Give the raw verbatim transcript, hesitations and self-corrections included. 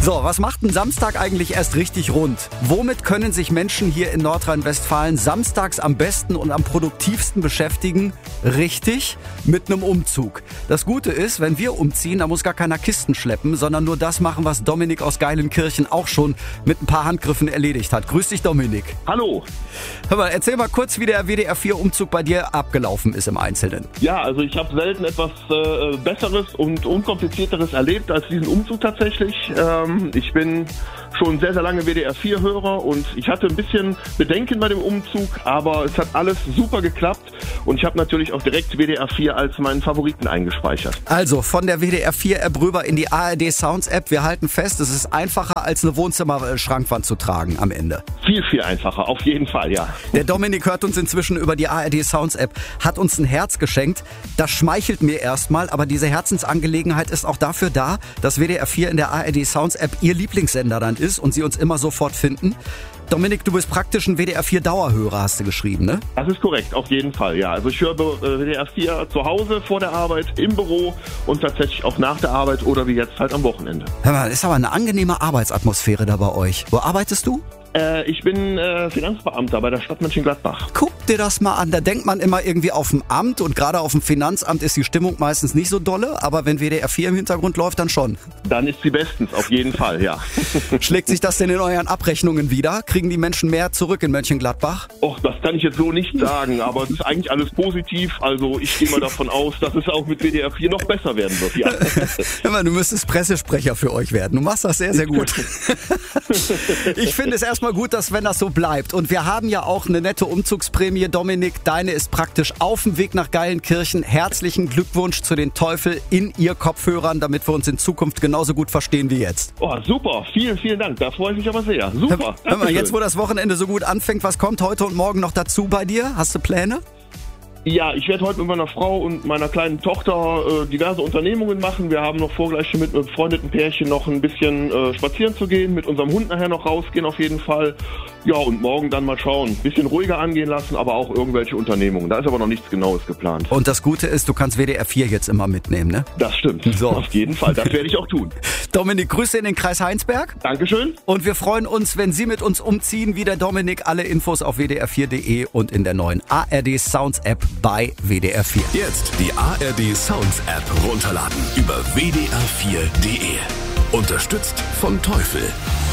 So, was macht ein Samstag eigentlich erst richtig rund? Womit können sich Menschen hier in Nordrhein-Westfalen samstags am besten und am produktivsten beschäftigen? Richtig, mit einem Umzug. Das Gute ist, wenn wir umziehen, da muss gar keiner Kisten schleppen, sondern nur das machen, was Dominik aus Geilenkirchen auch schon mit ein paar Handgriffen erledigt hat. Grüß dich, Dominik. Hallo. Hör mal, erzähl mal kurz, wie der W D R vier Umzug bei dir abgelaufen ist im Einzelnen. Ja, also ich habe selten etwas äh, Besseres und Unkomplizierteres erlebt als diesen Umzug tatsächlich. Ähm, ich bin schon sehr, sehr lange W D R vier Hörer und ich hatte ein bisschen Bedenken bei dem Umzug, aber es hat alles super geklappt und ich habe natürlich auch direkt W D R vier als meinen Favoriten eingespeichert. Also von der W D R vier App rüber in die A R D Sounds App. Wir halten fest, es ist einfacher als eine Wohnzimmer-Schrankwand zu tragen am Ende. Viel, viel einfacher, auf jeden Fall, ja. Der Dominik hört uns inzwischen über die A R D Sounds App, hat uns ein Herz geschenkt. Das schmeichelt mir erstmal, aber diese Herzensangelegenheit ist auch dafür da, dass W D R vier in der A R D Sounds App ihr Lieblingssender dann ist und sie uns immer sofort finden. Dominik, du bist praktisch ein W D R vier Dauerhörer, hast du geschrieben, ne? Das ist korrekt, auf jeden Fall, ja. Also ich höre W D R vier zu Hause, vor der Arbeit, im Büro und tatsächlich auch nach der Arbeit oder wie jetzt halt am Wochenende. Hör mal, ist aber eine angenehme Arbeitsatmosphäre da bei euch. Wo arbeitest du? Äh, ich bin äh, Finanzbeamter bei der Stadt Mönchengladbach. Guck dir das mal an, da denkt man immer irgendwie auf dem Amt und gerade auf dem Finanzamt ist die Stimmung meistens nicht so dolle, aber wenn W D R vier im Hintergrund läuft, dann schon. Dann ist sie bestens, auf jeden Fall, ja. Schlägt sich das denn in euren Abrechnungen wieder? Kriegen die Menschen mehr zurück in Mönchengladbach? Och, das kann ich jetzt so nicht sagen, aber es ist eigentlich alles positiv, also ich gehe mal davon aus, dass es auch mit W D R vier noch besser werden wird, ja. Hör mal, du müsstest Pressesprecher für euch werden, du machst das sehr, sehr gut. Ich finde es erstmal gut, dass wenn das so bleibt. Und wir haben ja auch eine nette Umzugsprämie. Dominik, deine ist praktisch auf dem Weg nach Geilenkirchen. Herzlichen Glückwunsch zu den Teufel in ihr Kopfhörern, damit wir uns in Zukunft genauso gut verstehen wie jetzt. Oh, super. Vielen, vielen Dank. Da freue ich mich aber sehr. Super. Hör mal, jetzt wo das Wochenende so gut anfängt, was kommt heute und morgen noch dazu bei dir? Hast du Pläne? Ja, ich werde heute mit meiner Frau und meiner kleinen Tochter äh, diverse Unternehmungen machen. Wir haben noch vor, gleich mit einem befreundeten Pärchen noch ein bisschen äh, spazieren zu gehen, mit unserem Hund nachher noch rausgehen auf jeden Fall. Ja, und morgen dann mal schauen. Ein bisschen ruhiger angehen lassen, aber auch irgendwelche Unternehmungen. Da ist aber noch nichts Genaues geplant. Und das Gute ist, du kannst W D R vier jetzt immer mitnehmen, ne? Das stimmt. So. Auf jeden Fall. Das werde ich auch tun. Dominik, Grüße in den Kreis Heinsberg. Dankeschön. Und wir freuen uns, wenn Sie mit uns umziehen, wie der Dominik. Alle Infos auf w d r vier punkt d e und in der neuen A R D Sounds App bei W D R vier. Jetzt die A R D Sounds App runterladen über w d r vier punkt d e. Unterstützt von Teufel.